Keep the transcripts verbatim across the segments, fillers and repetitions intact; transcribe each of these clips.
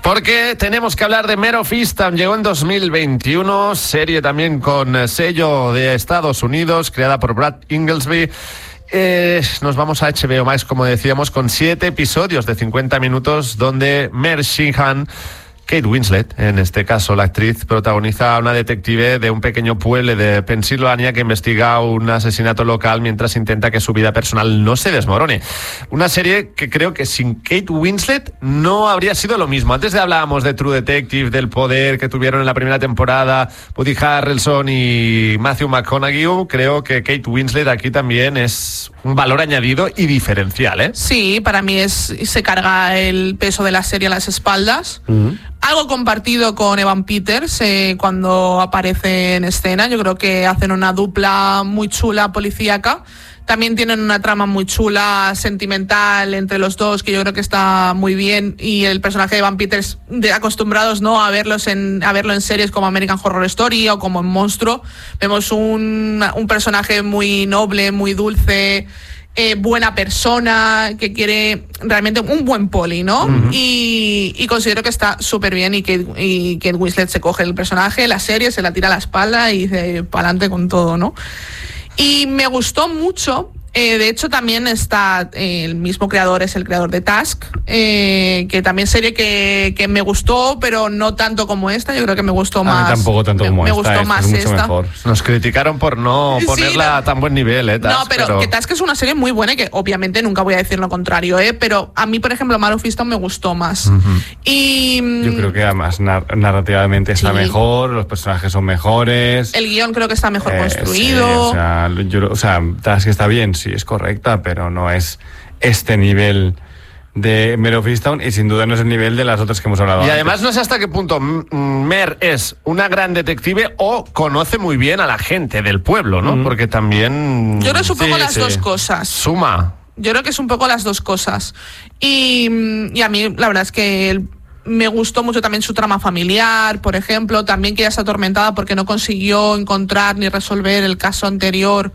Porque tenemos que hablar de Mare of Easttown. Llegó en dos mil veintiuno, serie también con sello de Estados Unidos, creada por Brad Inglesby. Eh, nos vamos a H B O Max, como decíamos, con siete episodios de cincuenta minutos, donde Mare Sheehan, Kate Winslet, en este caso la actriz, protagoniza a una detective de un pequeño pueblo de Pensilvania que investiga un asesinato local mientras intenta que su vida personal no se desmorone. Una serie que creo que sin Kate Winslet no habría sido lo mismo. Antes de hablábamos de True Detective, del poder que tuvieron en la primera temporada Woody Harrelson y Matthew McConaughey. Creo que Kate Winslet aquí también es un valor añadido y diferencial, ¿eh? Sí, para mí es se carga el peso de la serie a las espaldas. Uh-huh. Algo compartido con Evan Peters eh, cuando aparece en escena. Yo creo que hacen una dupla muy chula policíaca. También tienen una trama muy chula, sentimental entre los dos, que yo creo que está muy bien. Y el personaje de Evan Peters, de acostumbrados no a verlos en a verlo en series como American Horror Story o como en Monstruo, vemos un, un personaje muy noble, muy dulce, Eh, buena persona, que quiere realmente un buen poli, ¿no? Uh-huh. Y, y considero que está súper bien y que y Kate Winslet se coge el personaje, la serie, se la tira a la espalda y dice pa'lante con todo, ¿no? Y me gustó mucho. Eh, de hecho, también está eh, el mismo creador, es el creador de Task, eh, que también serie que, que me gustó, pero no tanto como esta. Yo creo que me gustó más. A mí tampoco tanto me, como me esta. Me gustó esta más es mucho esta. Mejor. Nos criticaron por no ponerla sí, no, a tan buen nivel, ¿eh? Task, no, pero, pero que Task es una serie muy buena y que obviamente nunca voy a decir lo contrario, ¿eh? Pero a mí, por ejemplo, Mare of Easttown me gustó más. Uh-huh. Y yo creo que además nar- narrativamente está sí. mejor, los personajes son mejores. El guión creo que está mejor eh, construido. Sí, o sea, yo, o sea, Task está bien, sí, es correcta, pero no es este nivel de Mare of Easttown y sin duda no es el nivel de las otras que hemos hablado. Y antes. además no sé hasta qué punto Mare es una gran detective o conoce muy bien a la gente del pueblo, ¿no? Mm. Porque también... Yo creo que es un poco sí, las sí. dos cosas. Suma. Yo creo que es un poco las dos cosas. Y, y a mí la verdad es que... El, me gustó mucho también su trama familiar, por ejemplo, también que ella está atormentada porque no consiguió encontrar ni resolver el caso anterior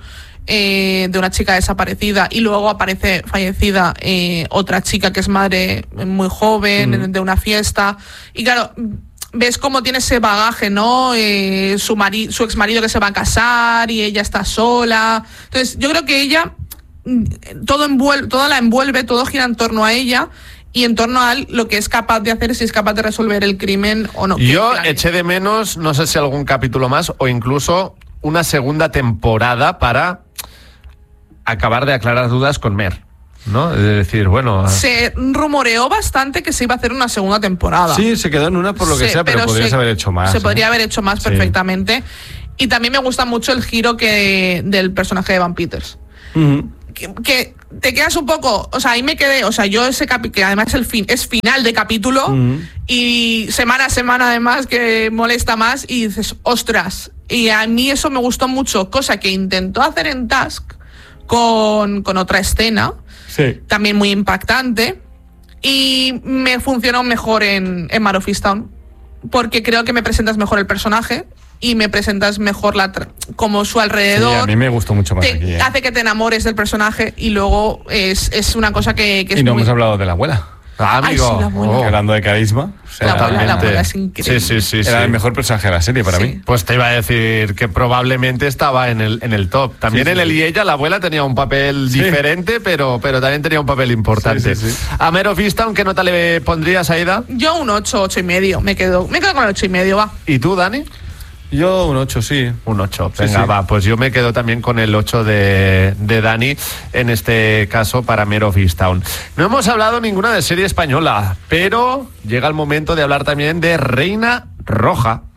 Eh, de una chica desaparecida y luego aparece fallecida eh, otra chica que es madre muy joven mm. de una fiesta y claro, ves cómo tiene ese bagaje, ¿no? Eh, su mari- su ex marido que se va a casar y ella está sola. Entonces yo creo que ella todo envuelve, todo la envuelve, todo gira en torno a ella y en torno a lo que es capaz de hacer, si es capaz de resolver el crimen o no. Yo eché de menos, no sé si algún capítulo más o incluso una segunda temporada para acabar de aclarar dudas con Mare, ¿no? Es decir, bueno... Se rumoreó bastante que se iba a hacer una segunda temporada. Sí, se quedó en una por lo que sí, sea, pero, pero podrías se, haber hecho más. Se ¿eh? podría haber hecho más sí. perfectamente. Y también me gusta mucho el giro que del personaje de Evan Peters. Uh-huh. Que, que te quedas un poco... O sea, ahí me quedé... O sea, yo ese capítulo... Que además el fin, es final de capítulo uh-huh. y semana a semana además que molesta más y dices, ostras. Y a mí eso me gustó mucho, cosa que intentó hacer en Task... Con, con otra escena, sí. también muy impactante, y me funcionó mejor en, en Mare of Easttown, porque creo que me presentas mejor el personaje y me presentas mejor la tra- como su alrededor. Sí, a mí me gustó mucho más te, aquí. ¿eh? Hace que te enamores del personaje y luego es, es una cosa que, que es Y no muy... hemos hablado de la abuela. Ah, amigo. Ay, sí, la abuela. Oh. Hablando de carisma. O sea, la, abuela, la abuela es increíble. Sí, sí, sí, Era sí. el mejor personaje de la serie para sí. mí. Pues te iba a decir que probablemente estaba en el, en el top. También sí, sí, en el sí. y ella, la abuela tenía un papel sí. diferente, pero, pero también tenía un papel importante. Sí, sí, sí. A Mare of Easttown, ¿qué nota le pondrías, Aida? Yo un ocho, ocho y medio. Me quedo, me quedo con el ocho y medio, va. ¿Y tú, Dani? Yo un ocho, sí. Un ocho, venga, sí, sí. va, pues yo me quedo también con el ocho de, de Dani, en este caso para Mare of Easttown. No hemos hablado ninguna de serie española, pero llega el momento de hablar también de Reina Roja.